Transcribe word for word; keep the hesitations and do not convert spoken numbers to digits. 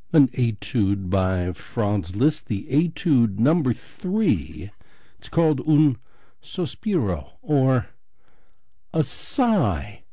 An etude by Franz Liszt, the etude number three. It's called Un Sospiro, or a sigh.